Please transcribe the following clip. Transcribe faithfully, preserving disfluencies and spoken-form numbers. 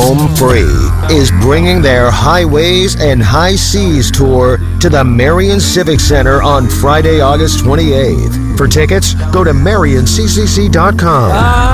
Home Free is bringing their Highways and High Seas tour to the Marion Civic Center on Friday, August twenty-eighth. For tickets, go to marion c c c dot com.